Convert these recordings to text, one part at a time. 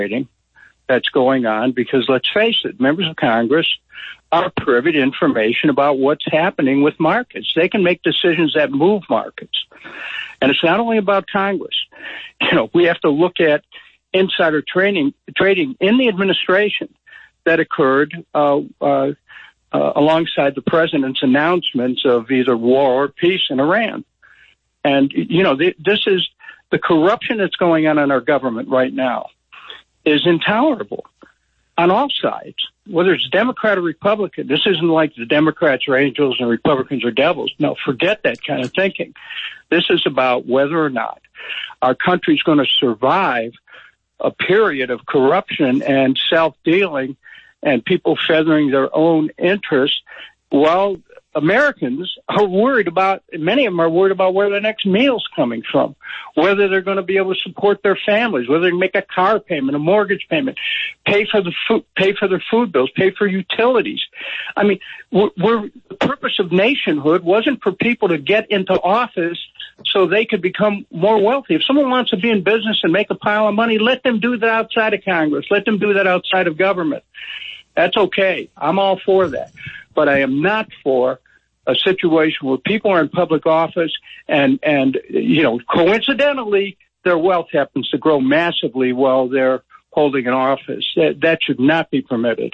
that's going on, because let's face it, members of Congress are privy to information about what's happening with markets. They can make decisions that move markets. And it's not only about Congress. We have to look at insider trading in the administration that occurred alongside the president's announcements of either war or peace in Iran. And, this is the corruption that's going on in our government right now is intolerable on all sides, whether it's Democrat or Republican. This isn't like the Democrats are angels and Republicans are devils. No, forget that kind of thinking. This is about whether or not our country's going to survive a period of corruption and self-dealing and people feathering their own interests. Well, Americans are worried about, many of them are worried about where their next meal's coming from, whether they're going to be able to support their families, whether they can make a car payment, a mortgage payment, pay for their food bills, pay for utilities. I mean, the purpose of nationhood wasn't for people to get into office so they could become more wealthy. If someone wants to be in business and make a pile of money, let them do that outside of Congress. Let them do that outside of government. That's okay. I'm all for that. But I am not for a situation where people are in public office and coincidentally, their wealth happens to grow massively while they're holding an office. That should not be permitted.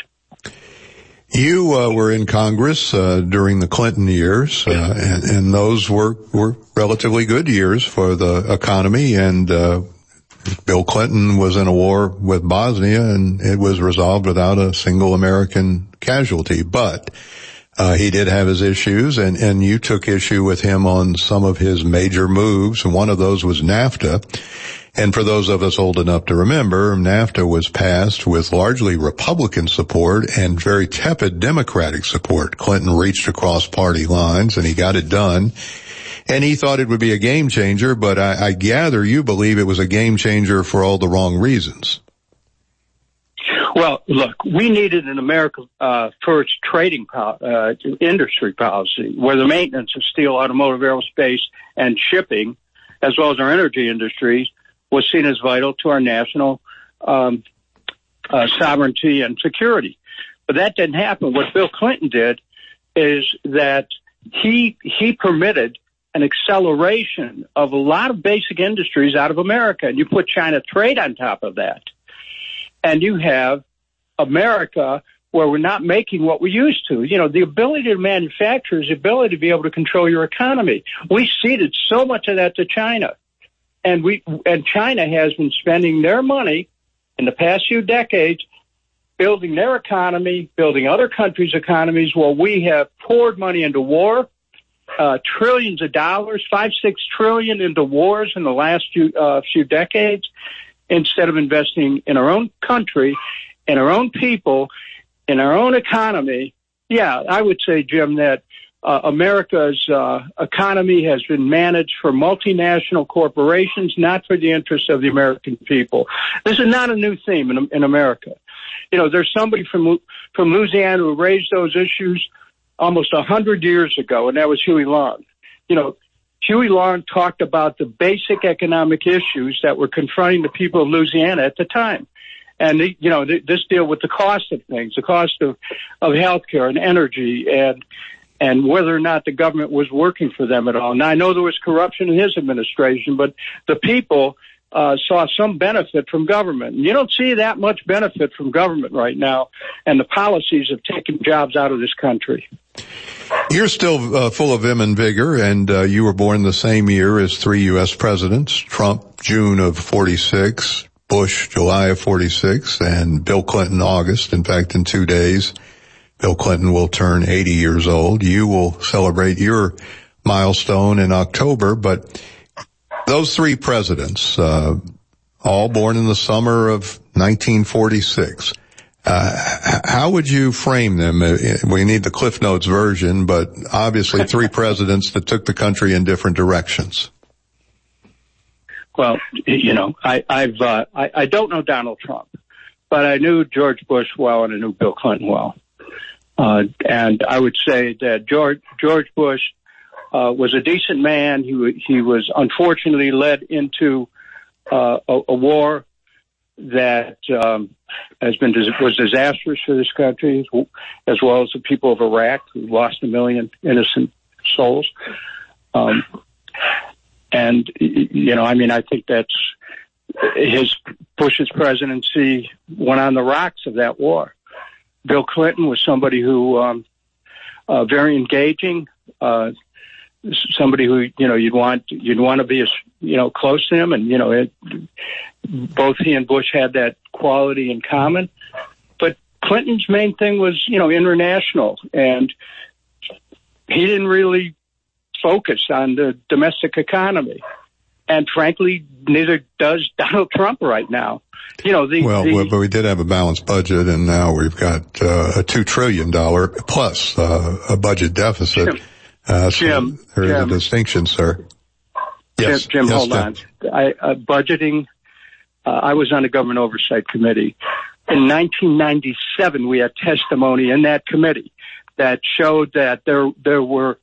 You were in Congress during the Clinton years, and those were relatively good years for the economy. And Bill Clinton was in a war with Bosnia, and it was resolved without a single American casualty. But he did have his issues, and you took issue with him on some of his major moves, and one of those was NAFTA. And for those of us old enough to remember, NAFTA was passed with largely Republican support and very tepid Democratic support. Clinton reached across party lines, and he got it done. And he thought it would be a game changer, but I gather you believe it was a game changer for all the wrong reasons. Well, look, we needed an America first trading industry policy where the maintenance of steel, automotive, aerospace, and shipping, as well as our energy industries, was seen as vital to our national sovereignty and security. But that didn't happen. What Bill Clinton did is that he permitted an acceleration of a lot of basic industries out of America. And you put China trade on top of that. And you have America where we're not making what we used to. The ability to manufacture is the ability to be able to control your economy. We ceded so much of that to China. And China has been spending their money in the past few decades building their economy, building other countries' economies, while we have poured money into war, trillions of dollars, $5-6 trillion into wars in the last few decades, instead of investing in our own country, in our own people, in our own economy. Yeah, I would say, Jim, that America's economy has been managed for multinational corporations, not for the interests of the American people. This is not a new theme in America. There's somebody from Louisiana who raised those issues almost 100 years ago, and that was Huey Long. Huey Long talked about the basic economic issues that were confronting the people of Louisiana at the time. And, this deal with the cost of things, the cost of healthcare and energy and whether or not the government was working for them at all. Now, I know there was corruption in his administration, but the people saw some benefit from government. You don't see that much benefit from government right now, and the policies have taken jobs out of this country. You're still full of vim and vigor, and you were born the same year as 3 U.S. presidents, Trump, June of 46, Bush, July of 46, and Bill Clinton, August. In fact, in 2 days, Bill Clinton will turn 80 years old. You will celebrate your milestone in October, but those 3 presidents, all born in the summer of 1946, how would you frame them? We need the Cliff Notes version, but obviously 3 presidents that took the country in different directions. Well, I don't know Donald Trump, but I knew George Bush well and I knew Bill Clinton well. And I would say that George Bush was a decent man. He was unfortunately led into a war that was disastrous for this country, as well as the people of Iraq, who lost 1 million innocent souls. And, I think that's Bush's presidency went on the rocks of that war. Bill Clinton was somebody who, very engaging, somebody who, you'd want to be as, close to him. And, both he and Bush had that quality in common. But Clinton's main thing was, international. And he didn't really focus on the domestic economy. And frankly, neither does Donald Trump right now. But we did have a balanced budget, and now we've got a $2 trillion plus a budget deficit. Jim, there's a distinction, sir. Yes, Jim, hold on. Budgeting. I was on the Government Oversight Committee. In 1997, we had testimony in that committee that showed that there was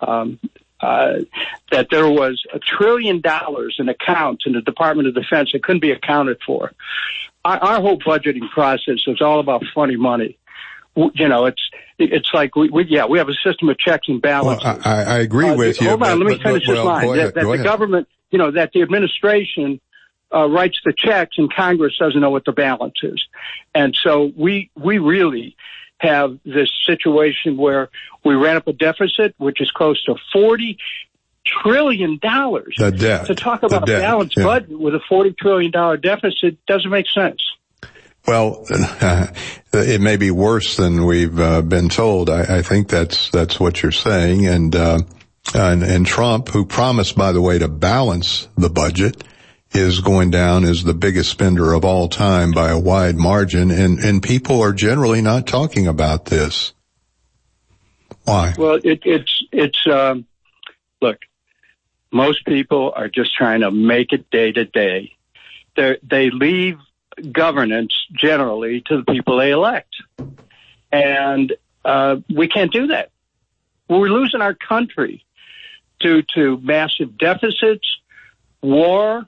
$1 trillion in accounts in the Department of Defense that couldn't be accounted for. Our whole budgeting process is all about funny money. It's like we have a system of checks and balances. Well, I agree with you. Hold on, let me finish this line. That the government, that the administration writes the checks and Congress doesn't know what the balance is. And so we really have this situation where we ran up a deficit, which is close to $40 trillion. The debt. To talk about a balanced budget with a $40 trillion deficit doesn't make sense. Well, it may be worse than we've been told. I think that's what you're saying. And Trump, who promised, by the way, to balance the budget, is going down as the biggest spender of all time by a wide margin, and people are generally not talking about this. Why? Well, it's look, most people are just trying to make it day to day. They leave governance generally to the people they elect. And we can't do that. We're losing our country due to massive deficits, war,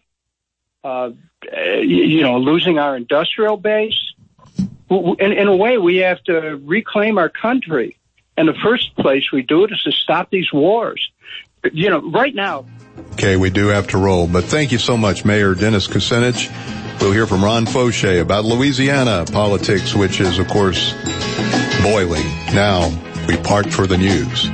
losing our industrial base. In a way, we have to reclaim our country. And the first place we do it is to stop these wars. Right now. Okay, we do have to roll. But thank you so much, Mayor Dennis Kucinich. We'll hear from Ron Fauché about Louisiana politics, which is, of course, boiling. Now, we part for the news.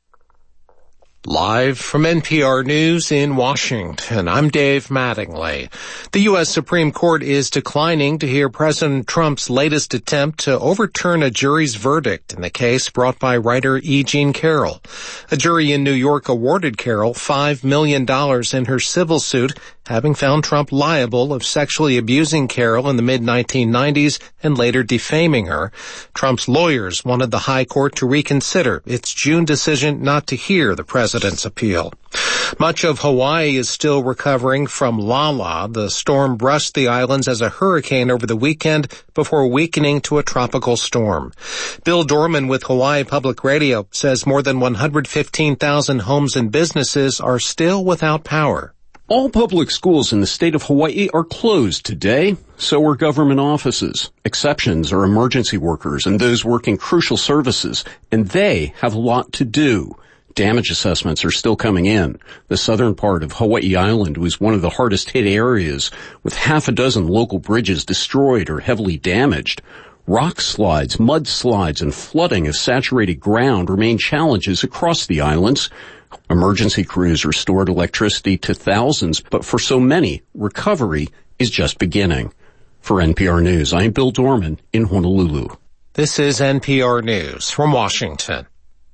Live from NPR News in Washington, I'm Dave Mattingly. The U.S. Supreme Court is declining to hear President Trump's latest attempt to overturn a jury's verdict in the case brought by writer E. Jean Carroll. A jury in New York awarded Carroll $5 million in her civil suit, having found Trump liable of sexually abusing Carroll in the mid-1990s and later defaming her. Trump's lawyers wanted the high court to reconsider its June decision not to hear the president's appeal. Much of Hawaii is still recovering from Lala. The storm brushed the islands as a hurricane over the weekend before weakening to a tropical storm. Bill Dorman with Hawaii Public Radio says more than 115,000 homes and businesses are still without power. All public schools in the state of Hawaii are closed today. So are government offices. Exceptions are emergency workers and those working crucial services, and they have a lot to do. Damage assessments are still coming in. The southern part of Hawaii Island was one of the hardest hit areas, with half a dozen local bridges destroyed or heavily damaged. Rock slides, mudslides, and flooding of saturated ground remain challenges across the islands. Emergency crews restored electricity to thousands, but for so many, recovery is just beginning. For NPR News, I'm Bill Dorman in Honolulu. This is NPR News from Washington.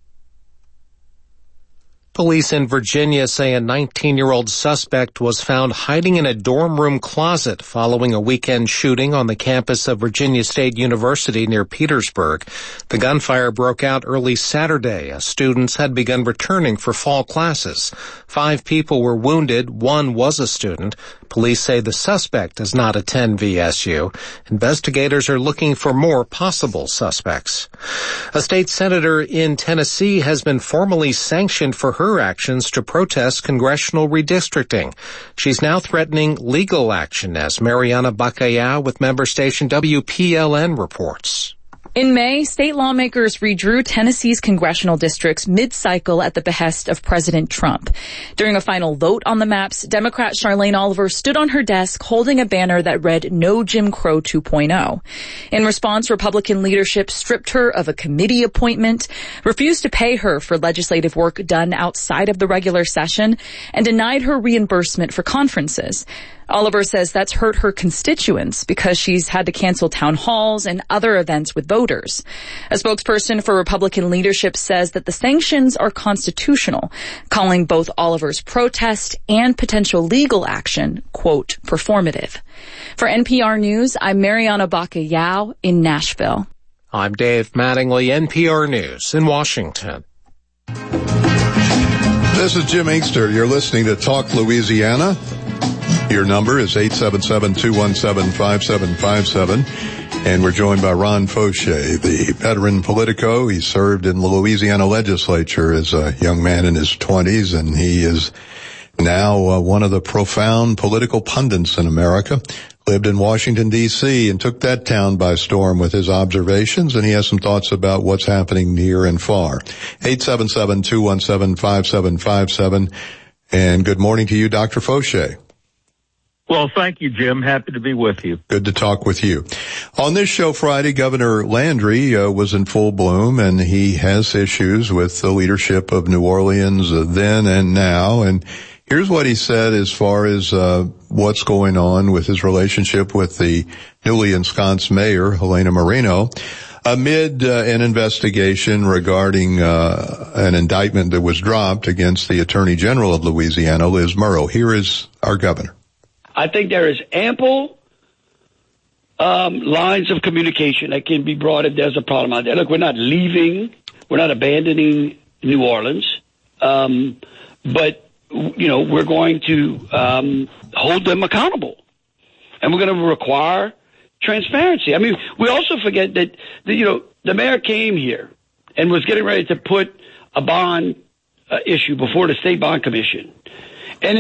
Police in Virginia say a 19-year-old suspect was found hiding in a dorm room closet following a weekend shooting on the campus of Virginia State University near Petersburg. The gunfire broke out early Saturday as students had begun returning for fall classes. 5 people were wounded. 1 was a student. Police say the suspect does not attend VSU. Investigators are looking for more possible suspects. A state senator in Tennessee has been formally sanctioned for her actions to protest congressional redistricting. She's now threatening legal action, as Mariana Bacallao with member station WPLN reports. In May, state lawmakers redrew Tennessee's congressional districts mid-cycle at the behest of President Trump. During a final vote on the maps, Democrat Charlene Oliver stood on her desk holding a banner that read "No Jim Crow 2.0. In response, Republican leadership stripped her of a committee appointment, refused to pay her for legislative work done outside of the regular session, and denied her reimbursement for conferences. Oliver says that's hurt her constituents because she's had to cancel town halls and other events with voters. A spokesperson for Republican leadership says that the sanctions are constitutional, calling both Oliver's protest and potential legal action, quote, performative. For NPR News, I'm Mariana Bacallao in Nashville. I'm Dave Mattingly, NPR News in Washington. This is Jim Inkster. You're listening to Talk Louisiana. Your number is 877-217-5757. And we're joined by Ron Fauché, the veteran Politico. He served in the Louisiana legislature as a young man in his 20s, and he is now one of the profound political pundits in America. Lived in Washington, D.C., and took that town by storm with his observations, and he has some thoughts about what's happening near and far. 877-217-5757. And good morning to you, Dr. Fauché. Well, thank you, Jim. Happy to be with you. Good to talk with you. On this show Friday, Governor Landry was in full bloom, and he has issues with the leadership of New Orleans then and now. And here's what he said as far as what's going on with his relationship with the newly ensconced mayor, Helena Marino, amid an investigation regarding an indictment that was dropped against the Attorney General of Louisiana, Liz Murrow. Here is our governor. I think there is ample lines of communication that can be brought if there's a problem out there. Look, we're not leaving. We're not abandoning New Orleans. But, you know, we're going to hold them accountable. And we're going to require transparency. I mean, we also forget that, the mayor came here and was getting ready to put a bond issue before the State Bond Commission. And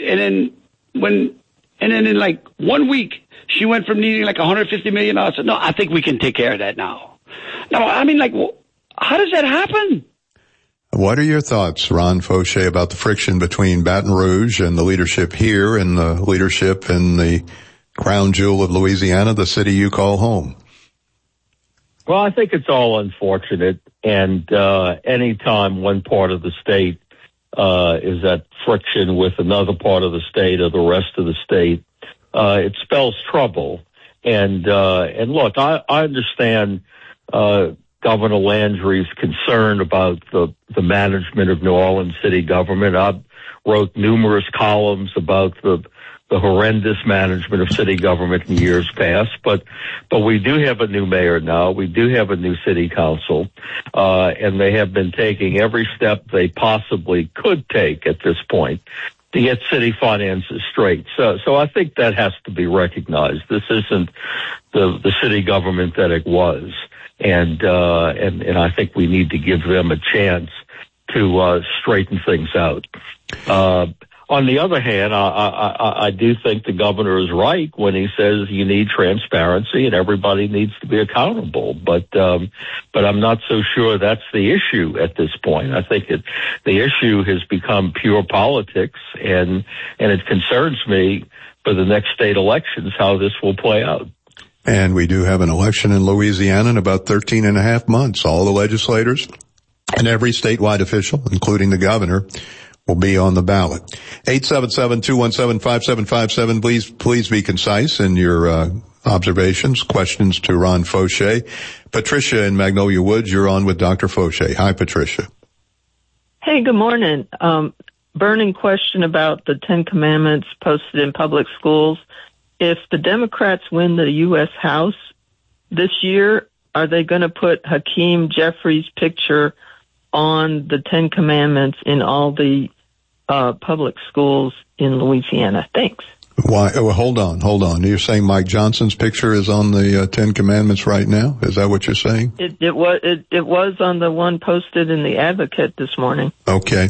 then in like 1 week, she went from needing like $150 million. I said, no, I think we can take care of that now. No, I mean, how does that happen? What are your thoughts, Ron Fauché, about the friction between Baton Rouge and the leadership here and the leadership in the crown jewel of Louisiana, the city you call home? Well, I think it's all unfortunate. And anytime one part of the state is at friction with another part of the state or the rest of the state, it spells trouble. And look, I understand Governor Landry's concern about the management of New Orleans city government. I wrote numerous columns about the horrendous management of city government in years past, but we do have a new mayor now. We do have a new city council, and they have been taking every step they possibly could take at this point to get city finances straight. So I think that has to be recognized. This isn't the city government that it was, and I think we need to give them a chance to straighten things out. On the other hand, I do think the governor is right when he says you need transparency and everybody needs to be accountable. But I'm not so sure that's the issue at this point. I think the issue has become pure politics, and it concerns me for the next state elections how this will play out. And we do have an election in Louisiana in about 13 and a half months. All the legislators and every statewide official, including the governor, will be on the ballot. 877-217-5757. Please be concise in your observations, questions to Ron Fauché. Patricia in Magnolia Woods, you're on with Dr. Fauché. Hi, Patricia. Hey, good morning. Burning question about the 10 Commandments posted in public schools. If the Democrats win the U.S. House this year, are they going to put Hakeem Jeffries' picture on the 10 Commandments in all the public schools in Louisiana? Thanks. Why? Oh, hold on. You're saying Mike Johnson's picture is on the Ten Commandments right now? Is that what you're saying? It was on the one posted in the Advocate this morning. Okay.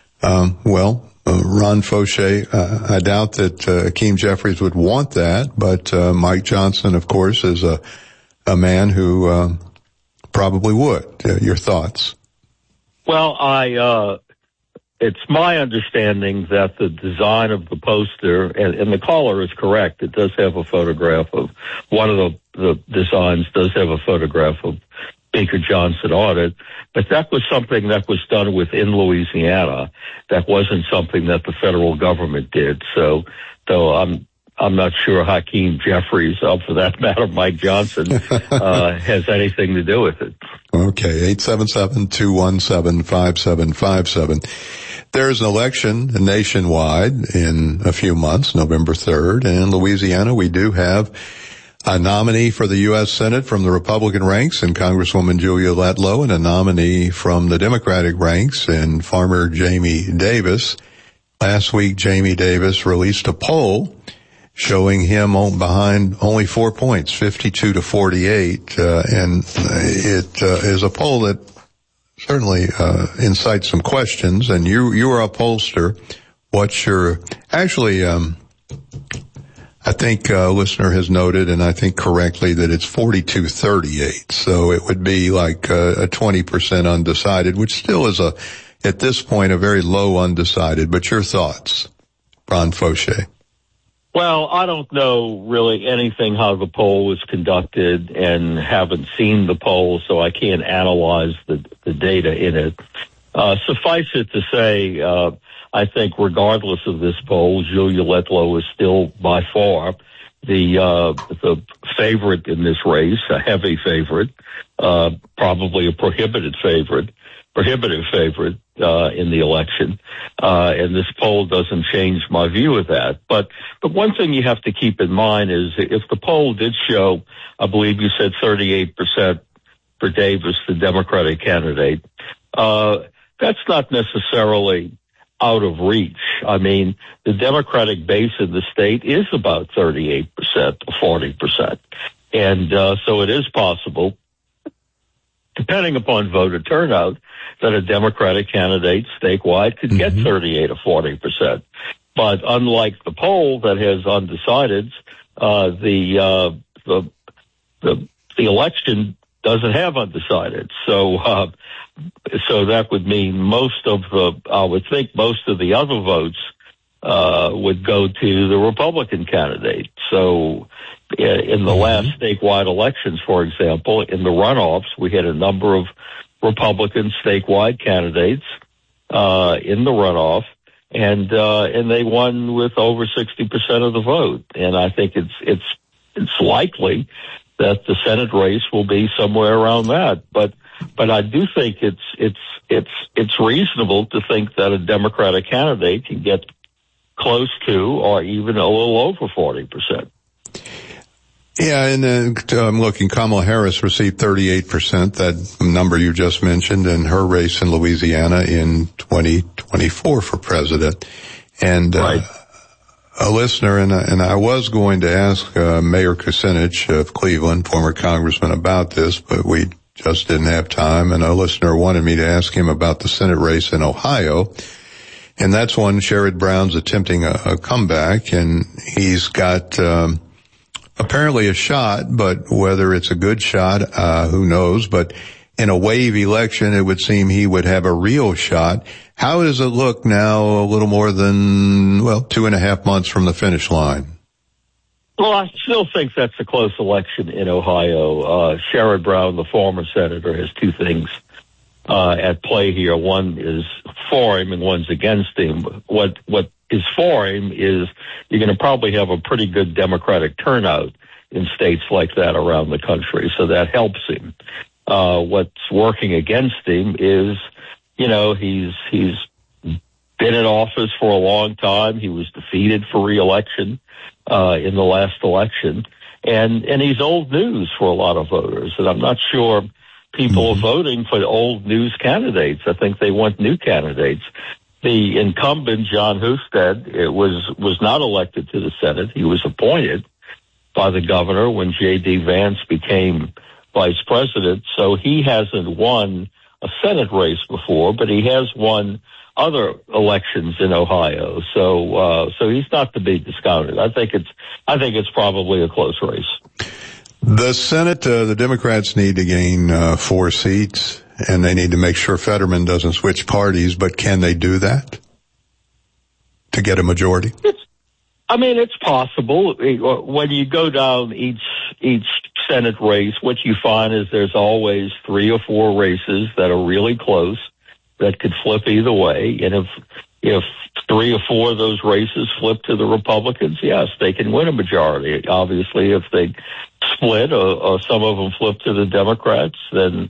Ron Fauché, I doubt that Hakeem Jeffries would want that, but Mike Johnson, of course, is a man who probably would. Your thoughts? Well, it's my understanding that the design of the poster, and the caller is correct, it does have a photograph of, one of the designs does have a photograph of Speaker Johnson on it, but that was something that was done within Louisiana. That wasn't something that the federal government did. So I'm not sure Hakeem Jeffries, for that matter, Mike Johnson, has anything to do with it. Okay, 877-217-5757. There's an election nationwide in a few months, November 3rd, and in Louisiana we do have a nominee for the U.S. Senate from the Republican ranks in Congresswoman Julia Letlow, and a nominee from the Democratic ranks in Farmer Jamie Davis. Last week, Jamie Davis released a poll showing him behind only 4 points, 52-48, and it is a poll that certainly incites some questions. And you are a pollster. What's your I think a listener has noted, and I think correctly, that it's 42-38. So it would be like a 20% undecided, which still is at this point, a very low undecided. But your thoughts, Ron Fauché? Well, I don't know really anything how the poll was conducted and haven't seen the poll, so I can't analyze the data in it. Suffice it to say, I think regardless of this poll, Julia Letlow is still by far the favorite in this race, a heavy favorite, probably a prohibitive favorite in the election. And this poll doesn't change my view of that. But one thing you have to keep in mind is if the poll did show, I believe you said 38% for Davis, the Democratic candidate, that's not necessarily out of reach. I mean, the Democratic base in the state is about 38% to 40%. And so it is possible, depending upon voter turnout, that a Democratic candidate statewide could get 38 or 40%. But unlike the poll that has undecideds, the election doesn't have undecideds. So that would mean I would think most of the other votes would go to the Republican candidate. So in the last statewide elections, for example, in the runoffs, we had a number of Republican statewide candidates in the runoff, and they won with over 60% of the vote. And I think it's likely that the Senate race will be somewhere around that. But I do think it's reasonable to think that a Democratic candidate can get close to or even a little over 40%. Yeah, and I'm looking, Kamala Harris received 38%, that number you just mentioned, in her race in Louisiana in 2024 for president. And right. A listener, and I was going to ask Mayor Kucinich of Cleveland, former congressman, about this, but we just didn't have time, and a listener wanted me to ask him about the Senate race in Ohio. And that's one Sherrod Brown's attempting a comeback, and he's got apparently a shot, but whether it's a good shot, who knows. But in a wave election, it would seem he would have a real shot. How does it look now, a little more than, 2.5 months from the finish line? Well, I still think that's a close election in Ohio. Sherrod Brown, the former senator, has two things at play here. One is for him and one's against him. What is for him is you're going to probably have a pretty good Democratic turnout in states like that around the country, so that helps him. What's working against him is, he's been in office for a long time. He was defeated for re-election in the last election, and he's old news for a lot of voters, and I'm not sure people are voting for old news candidates. I think they want new candidates. the incumbent, John Husted, was not elected to the Senate. He was appointed by the governor when J.D. Vance became vice president. So he hasn't won a Senate race before, but he has won other elections in Ohio. So he's not to be discounted. I think it's probably a close race. The Senate, the Democrats need to gain 4 seats, and they need to make sure Fetterman doesn't switch parties, but can they do that to get a majority? It's possible. When you go down each Senate race, what you find is there's always 3 or 4 races that are really close that could flip either way. And if 3 or 4 of those races flip to the Republicans, yes, they can win a majority. Obviously, if they split or some of them flip to the Democrats, then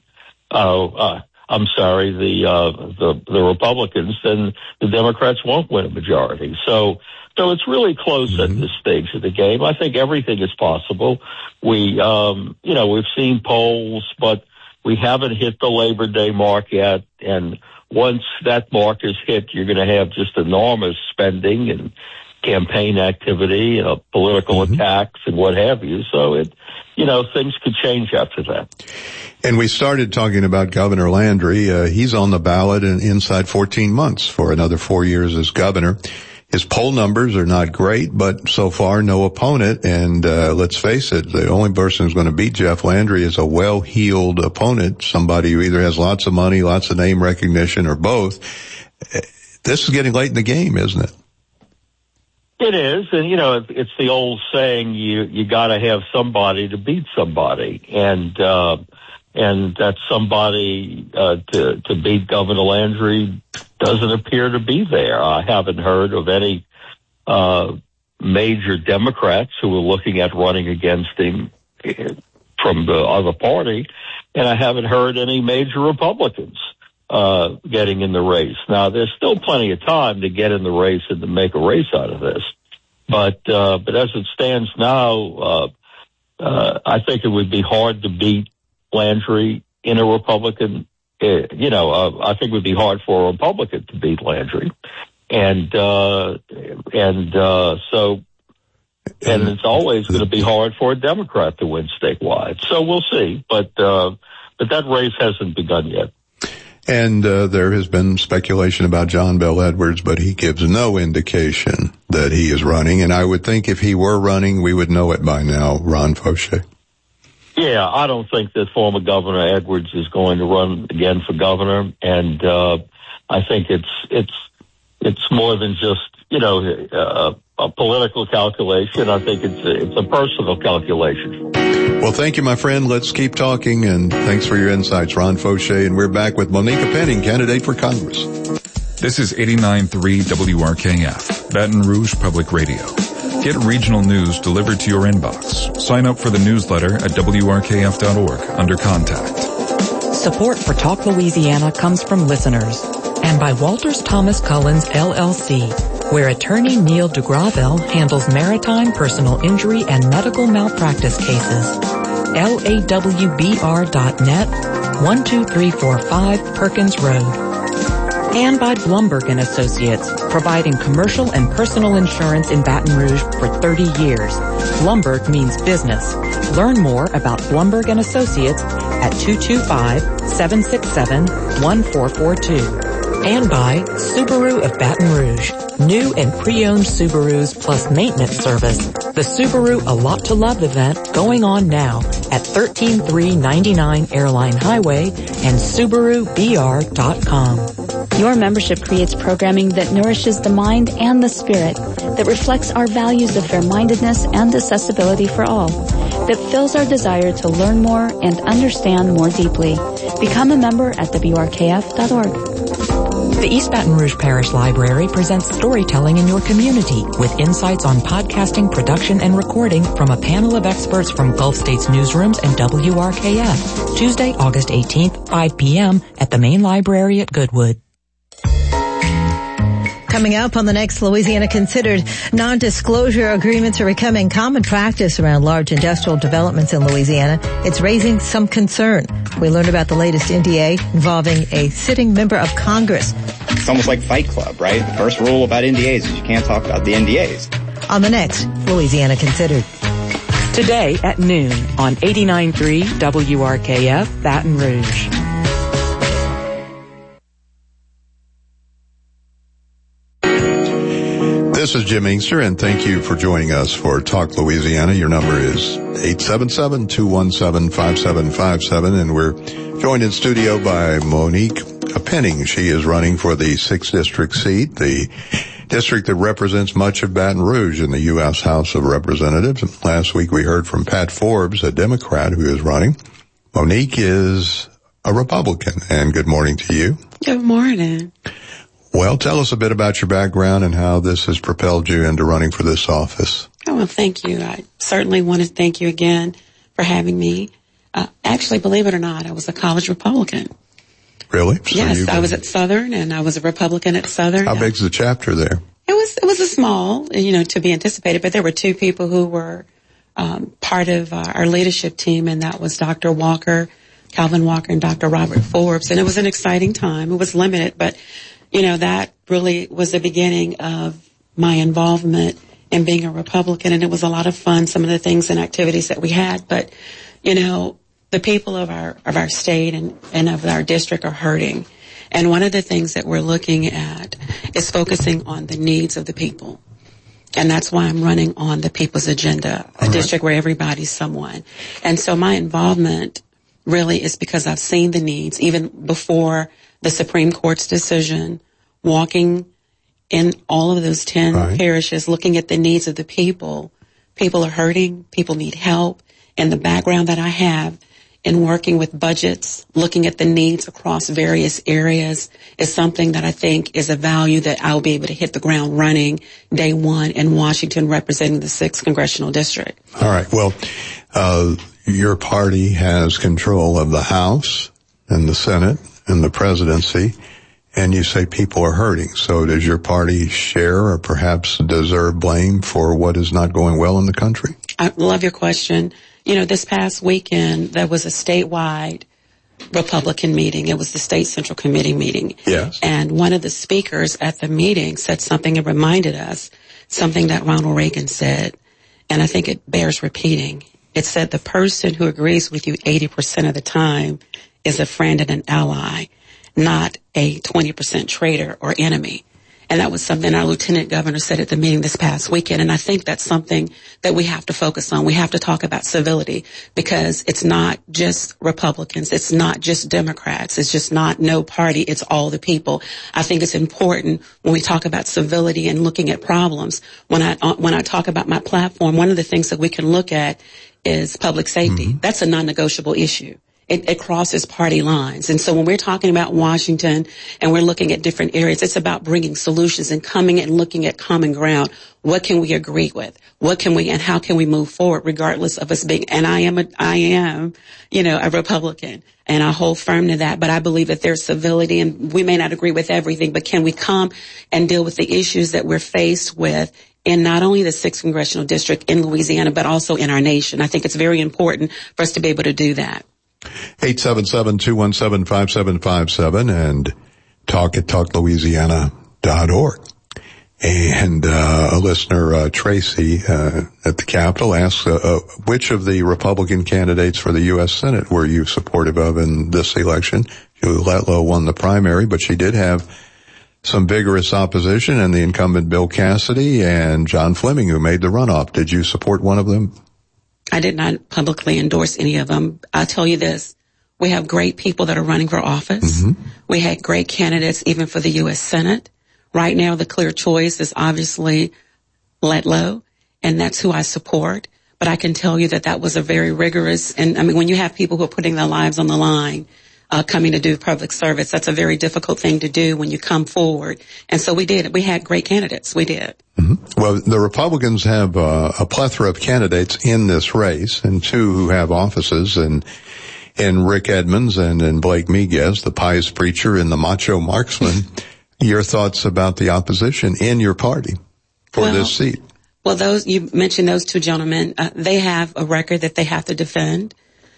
the Republicans, then the Democrats won't win a majority. So it's really close at this stage of the game. I think everything is possible. We've seen polls, but we haven't hit the Labor Day mark yet. And once that mark is hit, you're going to have just enormous spending and campaign activity, political attacks and what have you. So things could change after that. And we started talking about Governor Landry. He's on the ballot inside 14 months for another 4 years as governor. His poll numbers are not great, but so far no opponent. And let's face it, the only person who's going to beat Jeff Landry is a well-heeled opponent, somebody who either has lots of money, lots of name recognition, or both. This is getting late in the game, isn't it? It is, and it's the old saying, you got to have somebody to beat somebody, and that somebody to beat Governor Landry doesn't appear to be there. I haven't heard of any major Democrats who are looking at running against him from the other party, and I haven't heard any major Republicans getting in the race. Now, there's still plenty of time to get in the race and to make a race out of this. But as it stands now, I think it would be hard to beat Landry in a Republican. I think it would be hard for a Republican to beat Landry. And it's always going to be hard for a Democrat to win statewide. So we'll see. But that race hasn't begun yet. And there has been speculation about John Bel Edwards, but he gives no indication that he is running. And I would think if he were running, we would know it by now, Ron Fauché. Yeah, I don't think that former Governor Edwards is going to run again for governor. And I think it's more than just, a political calculation. I think it's a personal calculation. Well, thank you, my friend. Let's keep talking, and thanks for your insights, Ron Fauché. And we're back with Monica Penning, candidate for Congress. This is 89.3 WRKF, Baton Rouge Public Radio. Get regional news delivered to your inbox. Sign up for the newsletter at WRKF.org under Contact. Support for Talk Louisiana comes from listeners and by Walters Thomas Collins, LLC, where attorney Neil DeGravelle handles maritime personal injury and medical malpractice cases. LAWBR.net, 12345 Perkins Road. And by Blumberg & Associates, providing commercial and personal insurance in Baton Rouge for 30 years. Blumberg means business. Learn more about Blumberg & Associates at 225-767-1442. And by Subaru of Baton Rouge. New and pre-owned Subarus plus maintenance service. The Subaru A Lot to Love event going on now at 13399 Airline Highway and SubaruBR.com. Your membership creates programming that nourishes the mind and the spirit, that reflects our values of fair-mindedness and accessibility for all, that fills our desire to learn more and understand more deeply. Become a member at WRKF.org. The East Baton Rouge Parish Library presents storytelling in your community with insights on podcasting, production, and recording from a panel of experts from Gulf States newsrooms and WRKF. Tuesday, August 18th, 5 p.m. at the main library at Goodwood. Coming up on the next Louisiana Considered, non-disclosure agreements are becoming common practice around large industrial developments in Louisiana. It's raising some concern. We learned about the latest NDA involving a sitting member of Congress. It's almost like Fight Club, right? The first rule about NDAs is you can't talk about the NDAs. On the next, Louisiana Considered. Today at noon on 89.3 WRKF Baton Rouge. This is Jim Inkster, and thank you for joining us for Talk Louisiana. Your number is 877-217-5757, and we're joined in studio by Monique Penning. She is running for the 6th District seat, the district that represents much of Baton Rouge in the U.S. House of Representatives. Last week we heard from Pat Forbes, a Democrat who is running. Monique is a Republican, and good morning to you. Good morning. Well, tell us a bit about your background and how this has propelled you into running for this office. Oh, well, thank you. I certainly want to thank you again for having me. Actually, believe it or not, I was a college Republican. Really? So yes, I was at Southern, and I was a Republican at Southern. How big's the chapter there? It was a small, to be anticipated, but there were two people who were part of our leadership team, and that was Dr. Walker, Calvin Walker, and Dr. Robert Forbes. And it was an exciting time. It was limited, but that really was the beginning of my involvement in being a Republican, and it was a lot of fun, some of the things and activities that we had. But, the people of our state and of our district are hurting. And one of the things that we're looking at is focusing on the needs of the people. And that's why I'm running on the people's agenda, a district where everybody's someone. And so my involvement really is because I've seen the needs, even before the Supreme Court's decision, walking in all of those 10 parishes, looking at the needs of the people. People are hurting. People need help. And the background that I have in working with budgets, looking at the needs across various areas is something that I think is a value that I'll be able to hit the ground running day one in Washington representing the 6th Congressional District. All right. Well, your party has control of the House and the Senate and the presidency, and you say people are hurting. So does your party share or perhaps deserve blame for what is not going well in the country? I love your question. This past weekend, there was a statewide Republican meeting. It was the State Central Committee meeting. Yes. And one of the speakers at the meeting said something and reminded us something that Ronald Reagan said, and I think it bears repeating. It said the person who agrees with you 80% of the time is a friend and an ally, not a 20% traitor or enemy. And that was something our lieutenant governor said at the meeting this past weekend. And I think that's something that we have to focus on. We have to talk about civility because it's not just Republicans. It's not just Democrats. It's just not no party. It's all the people. I think it's important when we talk about civility and looking at problems. When I talk about my platform, one of the things that we can look at is public safety. Mm-hmm. That's a non-negotiable issue. It crosses party lines. And so when we're talking about Washington and we're looking at different areas, it's about bringing solutions and coming and looking at common ground. What can we agree with? What can we and how can we move forward regardless of us being, and I am, a Republican and I hold firm to that, but I believe that there's civility and we may not agree with everything, but can we come and deal with the issues that we're faced with in not only the 6th Congressional District in Louisiana, but also in our nation? I think it's very important for us to be able to do that. 877-217-5757 and talk at talklouisiana.org. And a listener, Tracy, at the Capitol asks, which of the Republican candidates for the U.S. Senate were you supportive of in this election? Julie Letlow won the primary, but she did have some vigorous opposition in the incumbent Bill Cassidy and John Fleming, who made the runoff. Did you support one of them? I did not publicly endorse any of them. I'll tell you this. We have great people that are running for office. Mm-hmm. We had great candidates even for the U.S. Senate. Right now, the clear choice is obviously Letlow, and that's who I support. But I can tell you that was a very rigorous, and I mean, when you have people who are putting their lives on the line, coming to do public service, that's a very difficult thing to do when you come forward. And so we did. We had great candidates. We did. Mm-hmm. Well, the Republicans have a plethora of candidates in this race, and two who have offices, and Rick Edmonds and in Blake Miguez, the pious preacher and the macho marksman. Your thoughts about the opposition in your party for this seat? Well, you mentioned those two gentlemen. They have a record that they have to defend.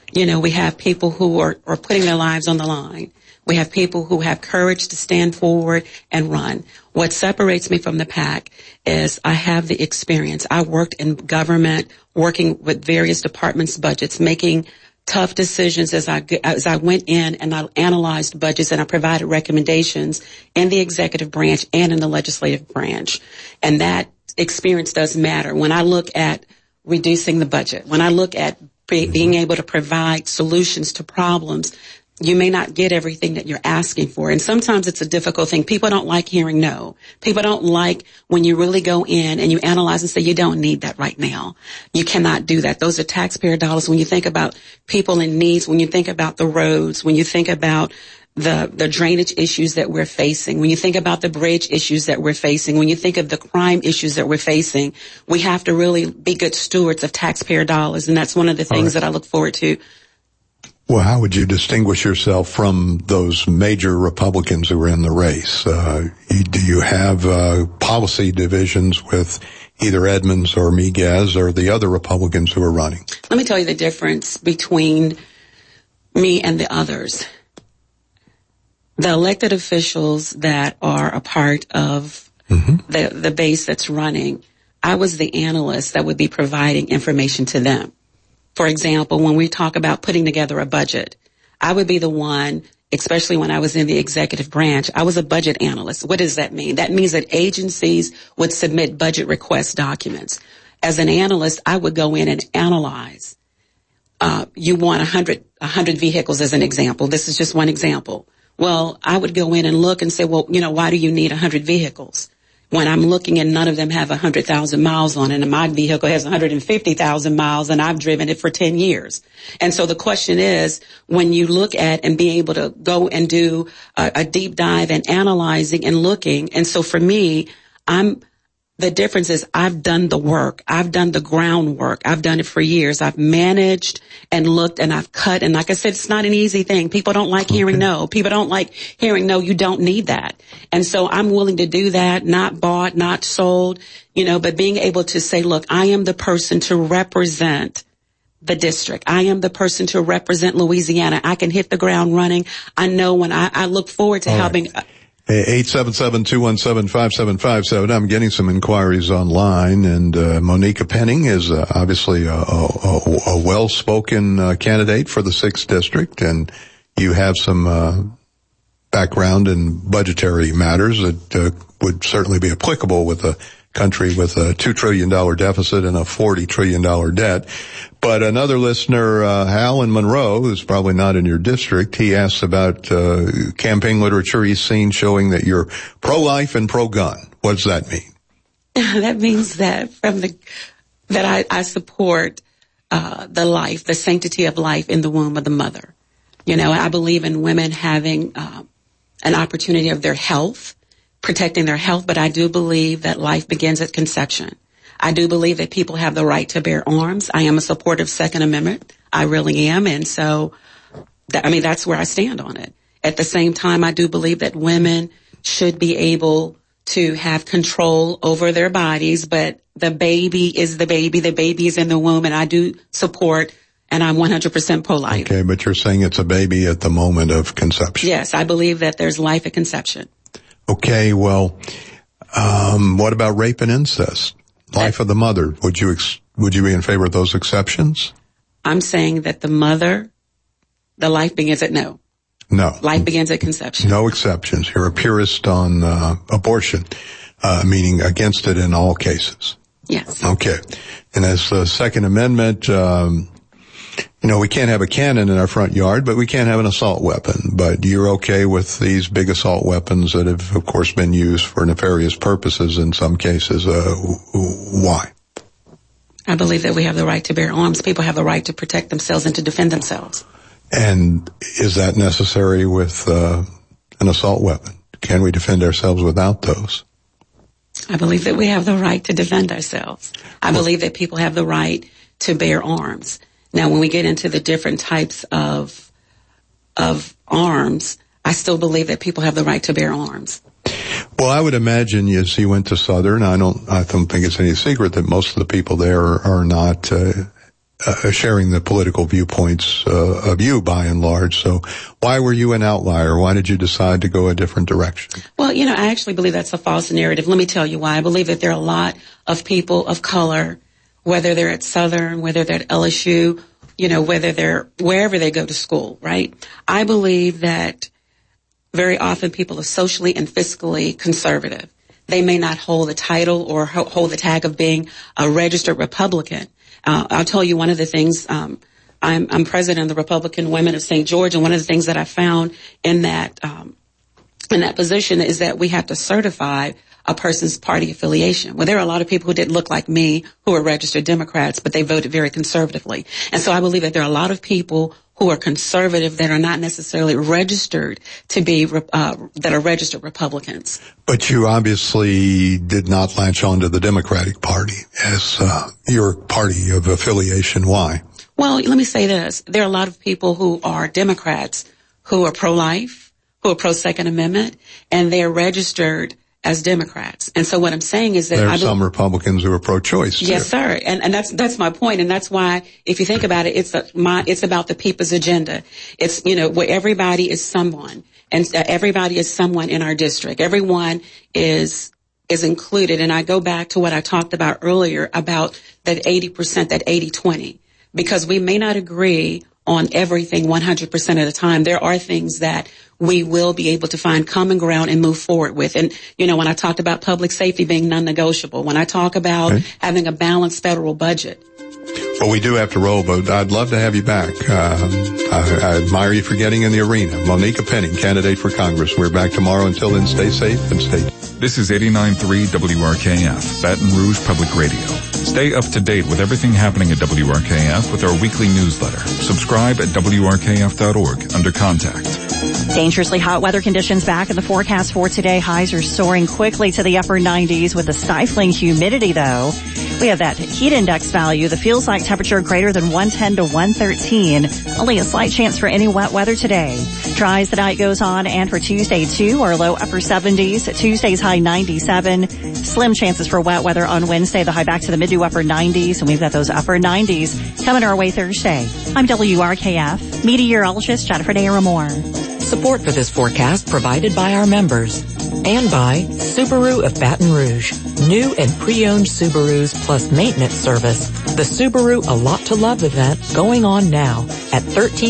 We have people who are putting their lives on the line. We have people who have courage to stand forward and run. What separates me from the pack is I have the experience. I worked in government, working with various departments' budgets, making tough decisions as I went in and I analyzed budgets and I provided recommendations in the executive branch and in the legislative branch. And that experience does matter. When I look at reducing the budget, when I look at being able to provide solutions to problems, you may not get everything that you're asking for. And sometimes it's a difficult thing. People don't like hearing no. People don't like when you really go in and you analyze and say, you don't need that right now. You cannot do that. Those are taxpayer dollars. When you think about people in needs, when you think about the roads, when you think about the drainage issues that we're facing, when you think about the bridge issues that we're facing, when you think of the crime issues that we're facing, we have to really be good stewards of taxpayer dollars. And that's one of the things that I look forward to. Well, how would you distinguish yourself from those major Republicans who are in the race? Do you have policy divisions with either Edmonds or Miguez or the other Republicans who are running? Let me tell you the difference between me and the others. The elected officials that are a part of the base that's running, I was the analyst that would be providing information to them. For example, when we talk about putting together a budget, I would be the one, especially when I was in the executive branch, I was a budget analyst. What does that mean? That means that agencies would submit budget request documents. As an analyst, I would go in and analyze. You want 100 vehicles as an example. This is just one example. Well, I would go in and look and say, well, why do you need 100 vehicles? When I'm looking and none of them have 100,000 miles on it, and my vehicle has 150,000 miles and I've driven it for 10 years. And so the question is, when you look at and be able to go and do a deep dive and analyzing and looking. And so for me, the difference is I've done the work. I've done the groundwork. I've done it for years. I've managed and looked and I've cut. And like I said, it's not an easy thing. People don't like hearing no. People don't like hearing no. You don't need that. And so I'm willing to do that, not bought, not sold, but being able to say, look, I am the person to represent the district. I am the person to represent Louisiana. I can hit the ground running. I know when I look forward to helping. 877-217-5757. I'm getting some inquiries online, and Monica Penning is obviously a well-spoken candidate for the 6th District, and you have some background in budgetary matters that would certainly be applicable with a country with a $2 trillion deficit and a $40 trillion debt. But another listener, Hal in Monroe, who's probably not in your district, he asks about campaign literature he's seen showing that you're pro-life and pro-gun. What does that mean? That means that I support the life, the sanctity of life in the womb of the mother. I believe in women having an opportunity of their health, protecting their health, but I do believe that life begins at conception. I do believe that people have the right to bear arms. I am a supporter of Second Amendment. I really am. And so, that's where I stand on it. At the same time, I do believe that women should be able to have control over their bodies, but the baby is the baby. The baby is in the womb, and I do support, and I'm 100% pro-life. Okay, but you're saying it's a baby at the moment of conception. Yes, I believe that there's life at conception. Okay, well, what about rape and incest? Life of the mother. Would you be in favor of those exceptions? I'm saying that the life begins at no. No. Life begins at conception. No exceptions. You're a purist on abortion, meaning against it in all cases. Yes. Okay. And as the Second Amendment, we can't have a cannon in our front yard, but we can't have an assault weapon. But you're okay with these big assault weapons that have, of course, been used for nefarious purposes in some cases. Why? I believe that we have the right to bear arms. People have the right to protect themselves and to defend themselves. And is that necessary with an assault weapon? Can we defend ourselves without those? I believe that we have the right to defend ourselves. I believe that people have the right to bear arms. Now, when we get into the different types of arms, I still believe that people have the right to bear arms. Well, I would imagine as you went to Southern, I don't think it's any secret that most of the people there are not sharing the political viewpoints of you by and large. So why were you an outlier? Why did you decide to go a different direction? Well, I actually believe that's a false narrative. Let me tell you why. I believe that there are a lot of people of color, whether they're at Southern, whether they're at LSU, whether they're wherever they go to school, right? I believe that very often people are socially and fiscally conservative. They may not hold the title or hold the tag of being a registered Republican. I'll tell you one of the things, I'm president of the Republican Women of St. George, and one of the things that I found in that position is that we have to certify a person's party affiliation. Well, there are a lot of people who didn't look like me who are registered Democrats, but they voted very conservatively. And so I believe that there are a lot of people who are conservative that are not necessarily registered to be, that are registered Republicans. But you obviously did not latch on to the Democratic Party as your party of affiliation. Why? Well, let me say this. There are a lot of people who are Democrats who are pro-life, who are pro-Second Amendment, and they are registered as Democrats. And so what I'm saying is that there are some Republicans who are pro-choice. Yes, sir. And that's my point. And that's why, if you think about it, it's about the people's agenda. It's, where everybody is someone, and everybody is someone in our district. Everyone is included. And I go back to what I talked about earlier about that 80%, that 80-20, because we may not agree on everything 100% of the time. There are things that we will be able to find common ground and move forward with. And, when I talked about public safety being non-negotiable, when I talk about having a balanced federal budget. Well, we do have to roll, but I'd love to have you back. I admire you for getting in the arena. Monica Penning, candidate for Congress. We're back tomorrow. Until then, stay safe and stay. This is 89.3 WRKF, Baton Rouge Public Radio. Stay up to date with everything happening at WRKF with our weekly newsletter. Subscribe at WRKF.org under Contact. Dangerously hot weather conditions back in the forecast for today. Highs are soaring quickly to the upper 90s with the stifling humidity, though. We have that heat index value. The feels like temperature greater than 110 to 113. Only a slight chance for any wet weather today. Dry as the night goes on, and for Tuesday, too, our low upper 70s. Tuesday's high 97. Slim chances for wet weather on Wednesday. The high back to the mid to upper 90s, and we've got those upper 90s coming our way Thursday. I'm WRKF meteorologist Jennifer Naramore. Support for this forecast provided by our members and by Subaru of Baton Rouge. New and pre-owned Subarus plus maintenance service. The Subaru A Lot to Love event going on now at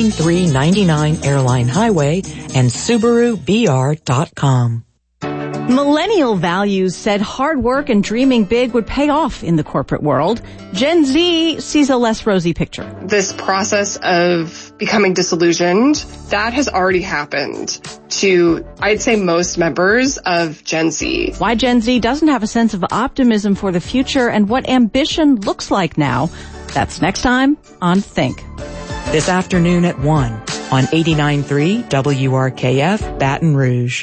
13399 Airline Highway and SubaruBR.com. Millennial values said hard work and dreaming big would pay off in the corporate world. Gen Z sees a less rosy picture. This process of becoming disillusioned, that has already happened to, I'd say, most members of Gen Z. Why Gen Z doesn't have a sense of optimism for the future and what ambition looks like now. That's next time on Think. This afternoon at 1 on 89.3 WRKF Baton Rouge.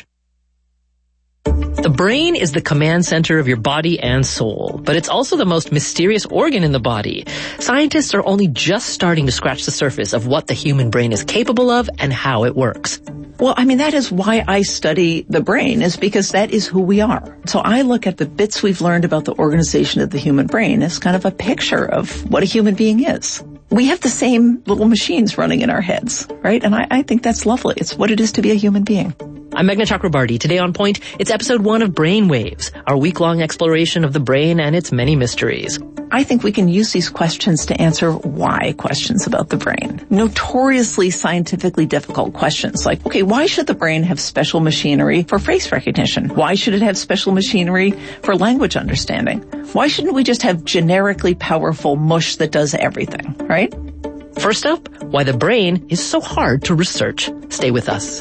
The brain is the command center of your body and soul, but it's also the most mysterious organ in the body. Scientists are only just starting to scratch the surface of what the human brain is capable of and how it works. Well, that is why I study the brain, is because that is who we are. So I look at the bits we've learned about the organization of the human brain as kind of a picture of what a human being is. We have the same little machines running in our heads, right? And I think that's lovely. It's what it is to be a human being. I'm Meghna Chakrabarty. Today on Point, it's episode 1 of Brainwaves, our week-long exploration of the brain and its many mysteries. I think we can use these questions to answer why questions about the brain. Notoriously scientifically difficult questions like, okay, why should the brain have special machinery for face recognition? Why should it have special machinery for language understanding? Why shouldn't we just have generically powerful mush that does everything, right? First up, why the brain is so hard to research. Stay with us.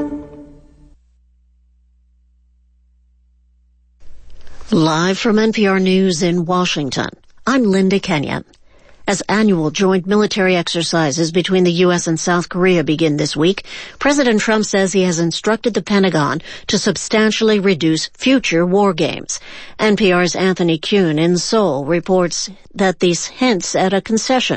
Live from NPR News in Washington, I'm Linda Kenyon. As annual joint military exercises between the U.S. and South Korea begin this week, President Trump says he has instructed the Pentagon to substantially reduce future war games. NPR's Anthony Kuhn in Seoul reports that these hints at a concession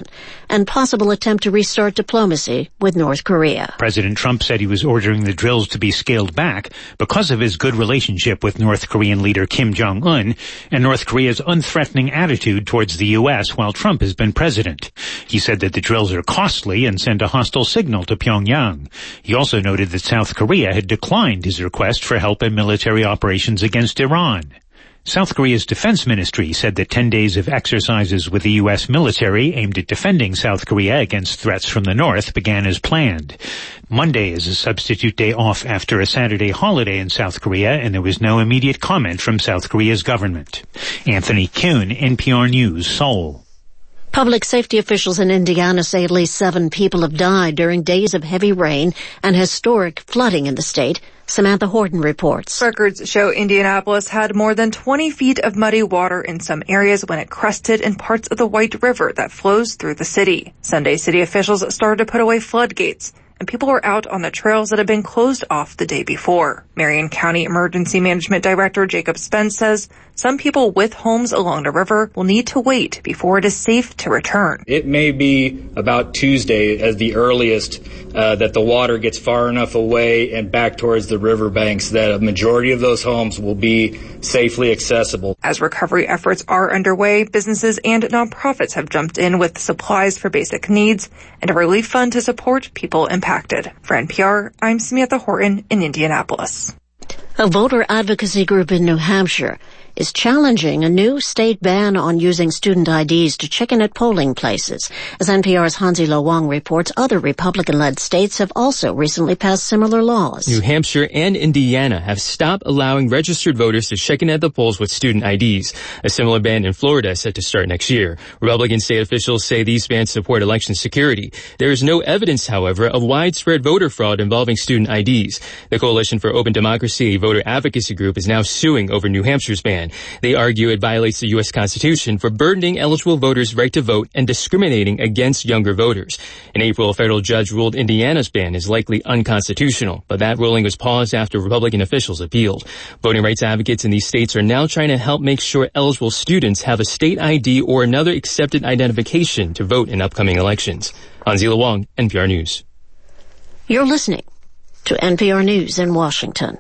and possible attempt to restart diplomacy with North Korea. President Trump said he was ordering the drills to be scaled back because of his good relationship with North Korean leader Kim Jong-un and North Korea's unthreatening attitude towards the U.S. while Trump has been president. He said that the drills are costly and send a hostile signal to Pyongyang. He also noted that South Korea had declined his request for help in military operations against Iran. South Korea's defense ministry said that 10 days of exercises with the U.S. military aimed at defending South Korea against threats from the north began as planned. Monday is a substitute day off after a Saturday holiday in South Korea, and there was no immediate comment from South Korea's government. Anthony Kuhn, NPR News, Seoul. Public safety officials in Indiana say at least 7 people have died during days of heavy rain and historic flooding in the state. Samantha Horton reports. Records show Indianapolis had more than 20 feet of muddy water in some areas when it crested in parts of the White River that flows through the city. Sunday, city officials started to put away floodgates, and people were out on the trails that had been closed off the day before. Marion County Emergency Management Director Jacob Spence says some people with homes along the river will need to wait before it is safe to return. It may be about Tuesday as the earliest that the water gets far enough away and back towards the riverbanks that a majority of those homes will be safely accessible. As recovery efforts are underway, businesses and nonprofits have jumped in with supplies for basic needs and a relief fund to support people impacted. For NPR, I'm Samantha Horton in Indianapolis. A voter advocacy group in New Hampshire is challenging a new state ban on using student IDs to check in at polling places. As NPR's Hansi Lo Wang reports, other Republican-led states have also recently passed similar laws. New Hampshire and Indiana have stopped allowing registered voters to check in at the polls with student IDs. A similar ban in Florida is set to start next year. Republican state officials say these bans support election security. There is no evidence, however, of widespread voter fraud involving student IDs. The Coalition for Open Democracy, a voter advocacy group, is now suing over New Hampshire's ban. They argue it violates the U.S. Constitution for burdening eligible voters' right to vote and discriminating against younger voters. In April, a federal judge ruled Indiana's ban is likely unconstitutional, but that ruling was paused after Republican officials appealed. Voting rights advocates in these states are now trying to help make sure eligible students have a state ID or another accepted identification to vote in upcoming elections. Hansi Lo Wang, NPR News. You're listening to NPR News in Washington.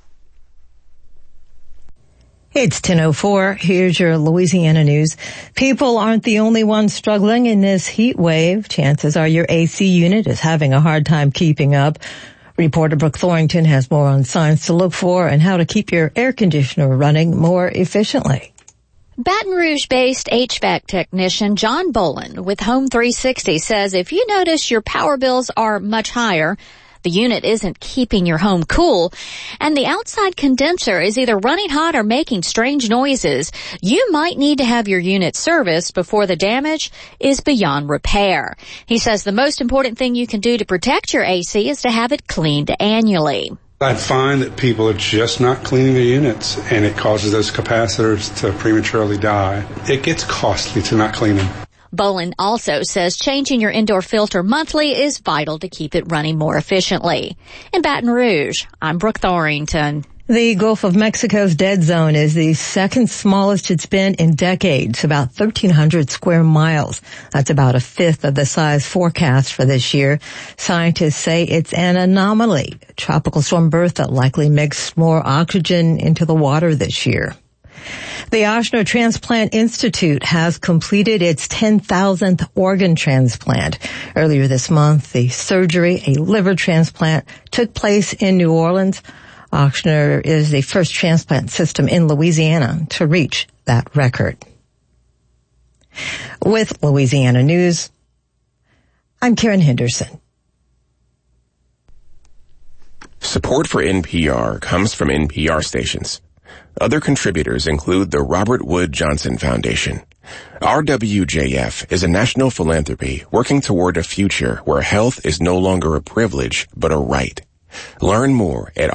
It's 10:04. Here's your Louisiana news. People aren't the only ones struggling in this heat wave. Chances are your AC unit is having a hard time keeping up. Reporter Brooke Thorington has more on signs to look for and how to keep your air conditioner running more efficiently. Baton Rouge-based HVAC technician John Bolin with Home 360 says if you notice your power bills are much higher, the unit isn't keeping your home cool, and the outside condenser is either running hot or making strange noises, you might need to have your unit serviced before the damage is beyond repair. He says the most important thing you can do to protect your AC is to have it cleaned annually. I find that people are just not cleaning their units, and it causes those capacitors to prematurely die. It gets costly to not clean them. Bolin also says changing your indoor filter monthly is vital to keep it running more efficiently. In Baton Rouge, I'm Brooke Thorington. The Gulf of Mexico's dead zone is the second smallest it's been in decades, about 1,300 square miles. That's about a fifth of the size forecast for this year. Scientists say it's an anomaly. Tropical storm Bertha likely mixed more oxygen into the water this year. The Ochsner Transplant Institute has completed its 10,000th organ transplant. Earlier this month, the surgery, a liver transplant, took place in New Orleans. Ochsner is the first transplant system in Louisiana to reach that record. With Louisiana News, I'm Karen Henderson. Support for NPR comes from NPR stations. Other contributors include the Robert Wood Johnson Foundation. RWJF is a national philanthropy working toward a future where health is no longer a privilege, but a right. Learn more at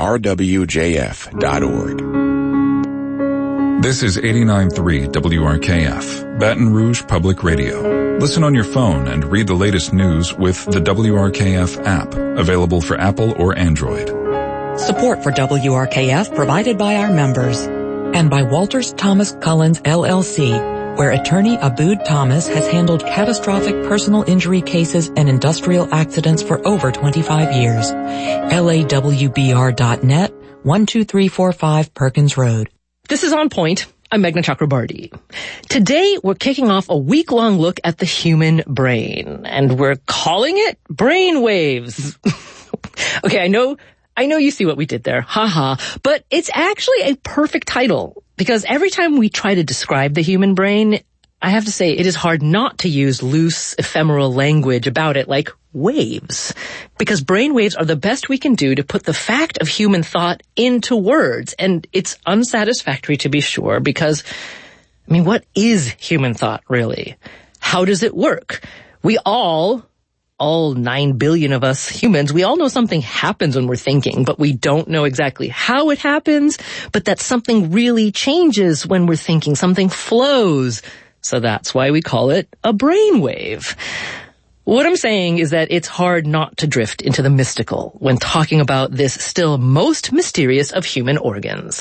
rwjf.org. This is 89.3 WRKF, Baton Rouge Public Radio. Listen on your phone and read the latest news with the WRKF app, available for Apple or Android. Support for WRKF provided by our members and by Walters Thomas Collins LLC, where attorney Abood Thomas has handled catastrophic personal injury cases and industrial accidents for over 25 years. LAWBR.net, 12345 Perkins Road. This is On Point. I'm Meghna Chakrabarti. Today, we're kicking off a week-long look at the human brain, and we're calling it brain waves. Okay, I know you see what we did there. Haha. But it's actually a perfect title, because every time we try to describe the human brain, I have to say it is hard not to use loose, ephemeral language about it, like waves. Because brain waves are the best we can do to put the fact of human thought into words. And it's unsatisfactory, to be sure, because, what is human thought, really? How does it work? We all 9 billion of us humans, we all know something happens when we're thinking, but we don't know exactly how it happens, but that something really changes when we're thinking. Something flows. So that's why we call it a brainwave. What I'm saying is that it's hard not to drift into the mystical when talking about this still most mysterious of human organs.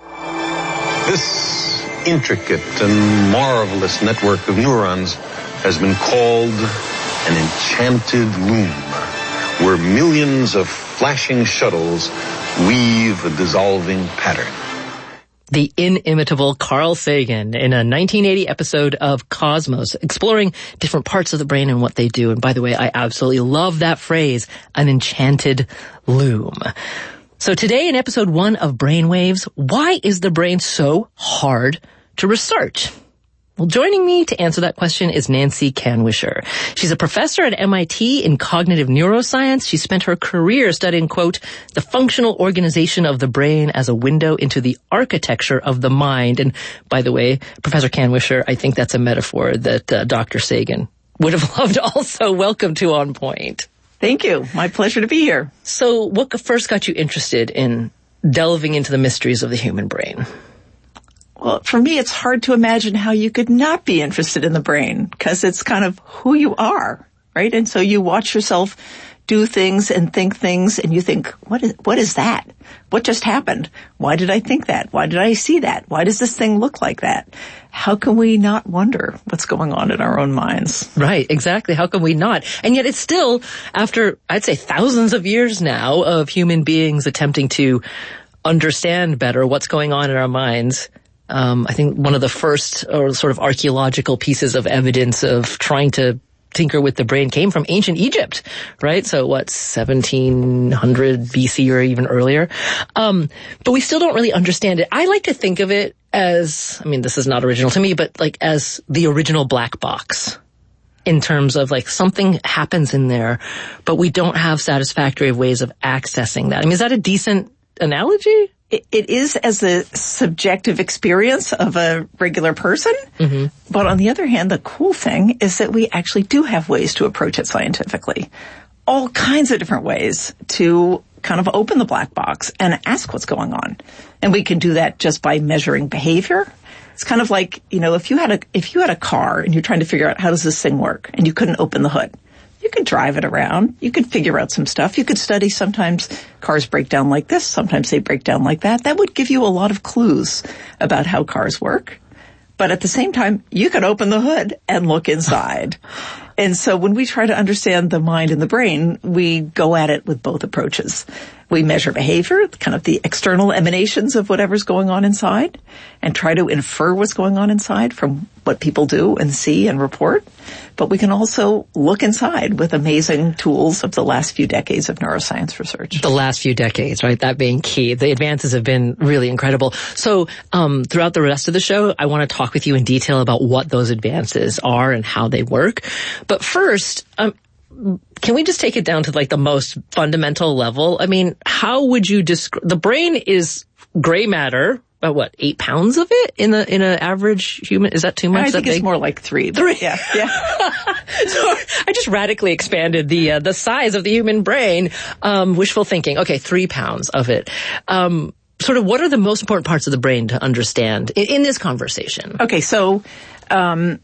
This intricate and marvelous network of neurons has been called an enchanted loom, where millions of flashing shuttles weave a dissolving pattern. The inimitable Carl Sagan in a 1980 episode of Cosmos, exploring different parts of the brain and what they do. And by the way, I absolutely love that phrase, an enchanted loom. So today in episode 1 of Brainwaves, why is the brain so hard to research? Well, joining me to answer that question is Nancy Kanwisher. She's a professor at MIT in cognitive neuroscience. She spent her career studying, quote, the functional organization of the brain as a window into the architecture of the mind. And by the way, Professor Kanwisher, I think that's a metaphor that Dr. Sagan would have loved also. Welcome to On Point. Thank you. My pleasure to be here. So what first got you interested in delving into the mysteries of the human brain? Well, for me, it's hard to imagine how you could not be interested in the brain, because it's kind of who you are, right? And so you watch yourself do things and think things, and you think, what is that? What just happened? Why did I think that? Why did I see that? Why does this thing look like that? How can we not wonder what's going on in our own minds? Right, exactly. How can we not? And yet it's still, after, I'd say, thousands of years now of human beings attempting to understand better what's going on in our minds, I think one of the first sort of archaeological pieces of evidence of trying to tinker with the brain came from ancient Egypt, right? So 1700 BC or even earlier. But we still don't really understand it. I like to think of it as, this is not original to me, but like as the original black box, in terms of like something happens in there, but we don't have satisfactory ways of accessing that. Is that a decent analogy? It is as a subjective experience of a regular person. Mm-hmm. But on the other hand, the cool thing is that we actually do have ways to approach it scientifically. All kinds of different ways to kind of open the black box and ask what's going on. And we can do that just by measuring behavior. It's kind of like, if you had a car and you're trying to figure out how does this thing work and you couldn't open the hood. You could drive it around. You could figure out some stuff. You could study sometimes cars break down like this. Sometimes they break down like that. That would give you a lot of clues about how cars work. But at the same time, you could open the hood and look inside. And so when we try to understand the mind and the brain, we go at it with both approaches. We measure behavior, kind of the external emanations of whatever's going on inside, and try to infer what's going on inside from what people do and see and report. But we can also look inside with amazing tools of the last few decades of neuroscience research. The last few decades, right? That being key. The advances have been really incredible. So, throughout the rest of the show, I want to talk with you in detail about what those advances are and how they work. But first, can we just take it down to like the most fundamental level? How would you describe, the brain is gray matter, about 8 pounds of it in an average human? Is that too much? I think it's more like 3. 3? Yeah. So I just radically expanded the size of the human brain. Wishful thinking. Okay, 3 pounds of it. Sort of what are the most important parts of the brain to understand in this conversation? Okay, so,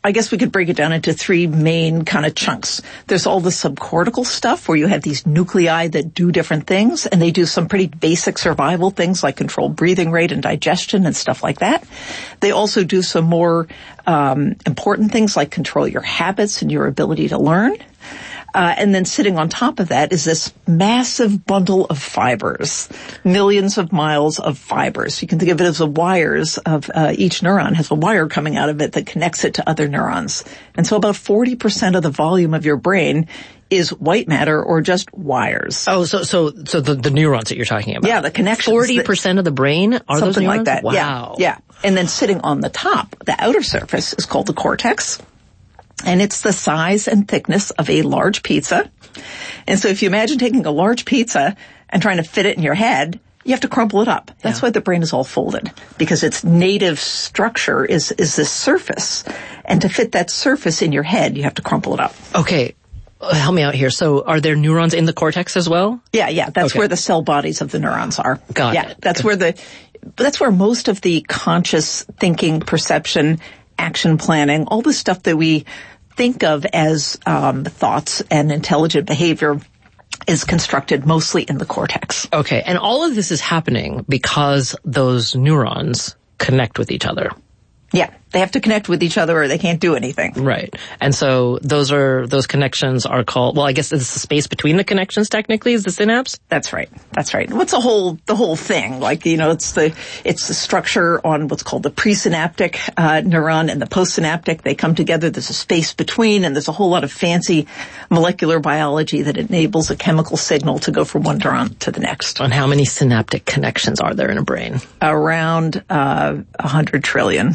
I guess we could break it down into three main kind of chunks. There's all the subcortical stuff where you have these nuclei that do different things, and they do some pretty basic survival things like control breathing rate and digestion and stuff like that. They also do some more important things like control your habits and your ability to learn. And then sitting on top of that is this massive bundle of fibers, millions of miles of fibers. You can think of it as the wires of each neuron has a wire coming out of it that connects it to other neurons. And so about 40% of the volume of your brain is white matter or just wires. Oh, so the neurons that you're talking about. Yeah, the connections. 40% of the brain are those neurons? Something like that. Wow. Yeah. And then sitting on the top, the outer surface is called the cortex. And it's the size and thickness of a large pizza. And so if you imagine taking a large pizza and trying to fit it in your head, you have to crumple it up. That's why the brain is all folded, because its native structure is this surface. And to fit that surface in your head, you have to crumple it up. Okay. Help me out here. So are there neurons in the cortex as well? Yeah. That's where the cell bodies of the neurons are. Got it. That's where most of the conscious thinking, perception, action planning, all the stuff that we think of as thoughts and intelligent behavior is constructed mostly in the cortex. Okay, and all of this is happening because those neurons connect with each other. Yeah, they have to connect with each other or they can't do anything. Right. And so those connections are called, well, I guess it's the space between the connections technically is the synapse? That's right. What's the whole thing? Like, it's the structure on what's called the presynaptic neuron and the postsynaptic. They come together. There's a space between, and there's a whole lot of fancy molecular biology that enables a chemical signal to go from one neuron to the next. And how many synaptic connections are there in a brain? Around 100 trillion.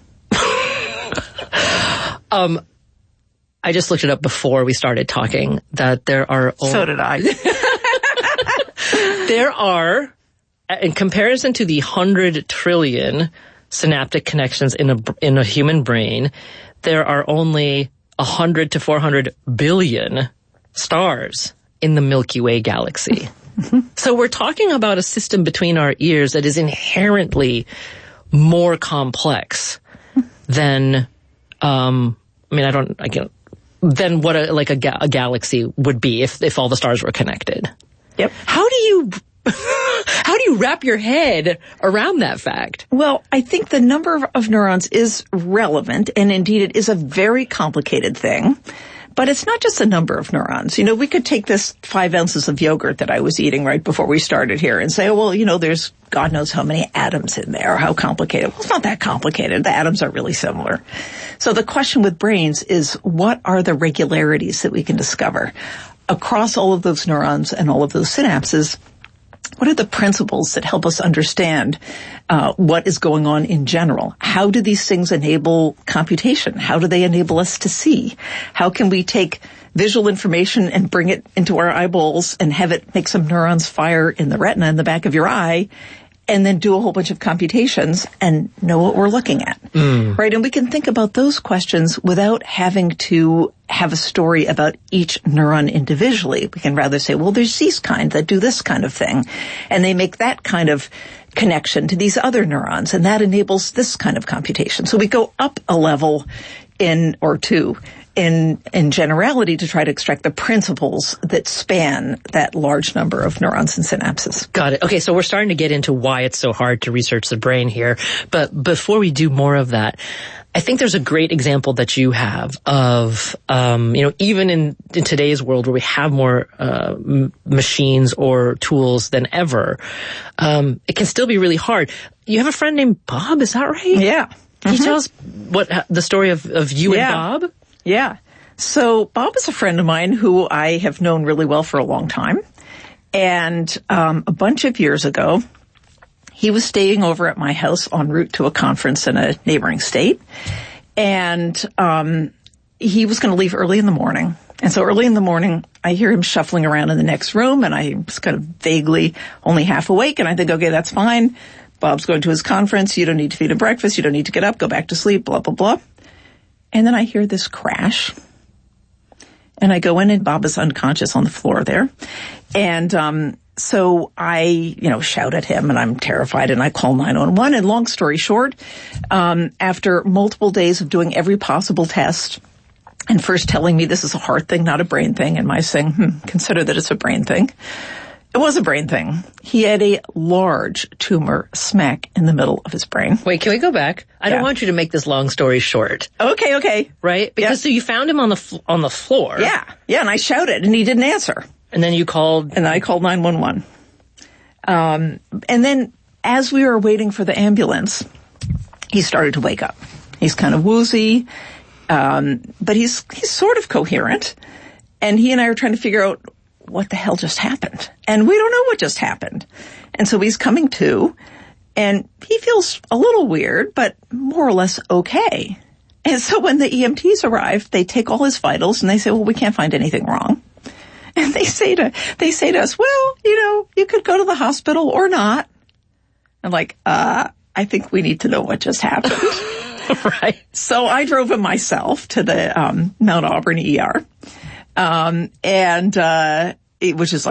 I just looked it up before we started talking that there are... So did I. There are, in comparison to the 100 trillion synaptic connections in a human brain, there are only 100 to 400 billion stars in the Milky Way galaxy. So we're talking about a system between our ears that is inherently more complex than... than what a galaxy would be if all the stars were connected. Yep. How do you wrap your head around that fact? Well, I think the number of neurons is relevant, and indeed it is a very complicated thing. But it's not just the number of neurons. We could take this 5 ounces of yogurt that I was eating right before we started here and say, there's God knows how many atoms in there, how complicated. Well, it's not that complicated. The atoms are really similar. So the question with brains is, what are the regularities that we can discover across all of those neurons and all of those synapses? What are the principles that help us understand what is going on in general? How do these things enable computation? How do they enable us to see? How can we take visual information and bring it into our eyeballs and have it make some neurons fire in the retina in the back of your eye, and then do a whole bunch of computations and know what we're looking at? Right? And we can think about those questions without having to have a story about each neuron individually. We can rather say, well, there's these kind that do this kind of thing, and they make that kind of connection to these other neurons, and that enables this kind of computation. So we go up a level or two in generality to try to extract the principles that span that large number of neurons and synapses. Got it. Okay, so we're starting to get into why it's so hard to research the brain here. But before we do more of that, I think there's a great example that you have of, even in today's world where we have more machines or tools than ever, it can still be really hard. You have a friend named Bob, is that right? Yeah. Can you tell us the story of you and Bob? Yeah. So Bob is a friend of mine who I have known really well for a long time. And a bunch of years ago, he was staying over at my house en route to a conference in a neighboring state. And he was going to leave early in the morning. And so early in the morning, I hear him shuffling around in the next room, and I was kind of vaguely only half awake. And I think, okay, that's fine. Bob's going to his conference. You don't need to feed him breakfast. You don't need to get up, go back to sleep, blah, blah, blah. And then I hear this crash. And I go in, and Bob is unconscious on the floor there. And So I, shout at him, and I'm terrified, and I call 911. And long story short, after multiple days of doing every possible test, and first telling me this is a heart thing, not a brain thing, and my saying, consider that it's a brain thing. It was a brain thing. He had a large tumor smack in the middle of his brain. Wait, can we go back? I don't want you to make this long story short. Okay. Right? Because so you found him on the floor. Yeah, and I shouted, and he didn't answer. And then you called? And I called 911. And then as we were waiting for the ambulance, he started to wake up. He's kind of woozy, but he's sort of coherent. And he and I are trying to figure out what the hell just happened. And we don't know what just happened. And so he's coming to, and he feels a little weird, but more or less okay. And so when the EMTs arrive, they take all his vitals and they say, well, we can't find anything wrong. And they say to us, well, you could go to the hospital or not. I'm like, I think we need to know what just happened. Right. So I drove him myself to the Mount Auburn ER. Which is like